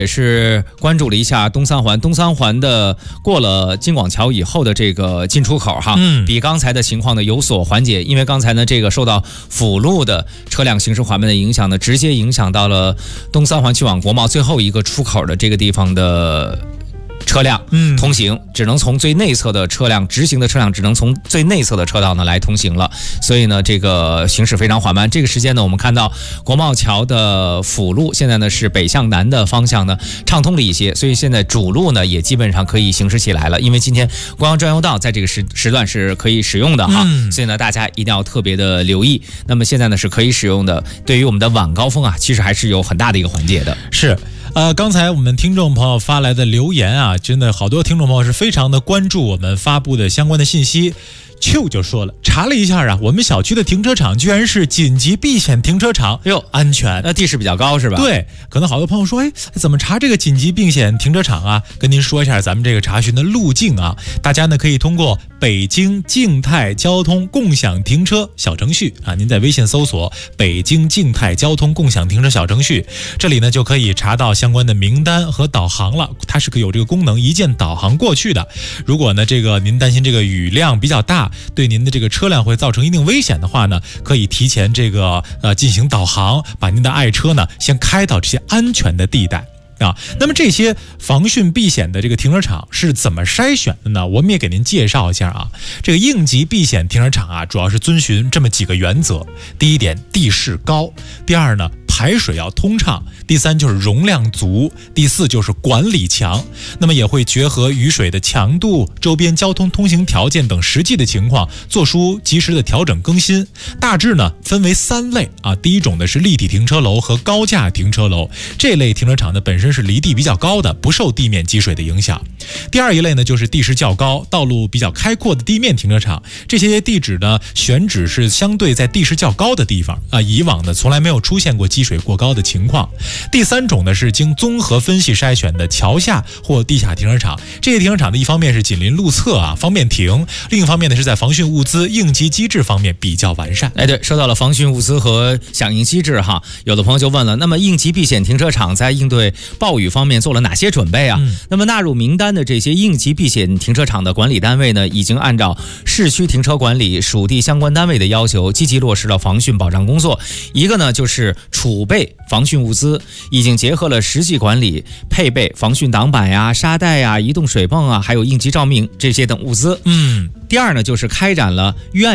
也是关注了一下东三环的过了京广桥以后的这个进出口哈，比刚才的情况呢有所缓解，因为刚才呢这个受到辅路的车辆行驶缓慢的影响呢，直接影响到了东三环去往国贸最后一个出口的这个地方的车辆通行，只能从最内侧的车辆，直行的车辆只能从最内侧的车道呢来通行了，所以呢这个行驶非常缓慢。这个时间呢我们看到国贸桥的辅路现在呢是北向南的方向呢畅通了一些，所以现在主路呢也基本上可以行驶起来了，因为今天公交专用道在这个时段是可以使用的哈，所以呢大家一定要特别的留意。那么现在呢是可以使用的，对于我们的晚高峰啊其实还是有很大的一个缓解的。 是刚才我们听众朋友发来的留言啊，真的好多听众朋友是非常的关注我们发布的相关的信息。就说了，查了一下啊，我们小区的停车场居然是紧急避险停车场，安全。 那地势比较高是吧？ 对，可能好多朋友说，怎么查这个紧急避险停车场啊？跟您说一下咱们这个查询的路径啊，大家呢可以通过北京静态交通共享停车小程序啊，您在微信搜索北京静态交通共享停车小程序，这里呢就可以查到相关的名单和导航了，它是有这个功能一键导航过去的。如果呢这个您担心这个雨量比较大，对您的这个车辆会造成一定危险的话呢，可以提前这个进行导航，把您的爱车呢先开到这些安全的地带啊。那么这些防汛避险的这个停车场是怎么筛选的呢？我们也给您介绍一下啊。这个应急避险停车场啊，主要是遵循这么几个原则：第一点，地势高；第二呢，排水要通畅；第三就是容量足；第四就是管理强。那么也会结合雨水的强度、周边交通通行条件等实际的情况，做出及时的调整更新。大致呢分为3类啊。第一种呢是立体停车楼和高架停车楼，这类停车场呢本身是离地比较高的，不受地面积水的影响。第二一类呢就是地势较高、道路比较开阔的地面停车场，这些地址呢选址是相对在地势较高的地方啊，以往呢从来没有出现过积水过高的情况。第三种呢是经综合分析筛选的桥下或地下停车场，这些停车场呢一方面是紧邻路侧啊，方便停；另一方面呢是在防汛物资、应急机制方面比较完善。 对，说到了防汛物资和响应机制哈，有的朋友就问了，那么应急避险停车场在应对暴雨方面做了哪些准备啊？那么纳入名单的这些应急避险停车场的管理单位呢，已经按照市区停车管理属地相关单位的要求，积极落实了防汛保障工作。一个呢就是储备防汛物资，已经结合了实际管理，配备防汛挡板呀、沙袋呀、移动水泵啊，还有应急照明这些等物资。第二呢就是开展了预案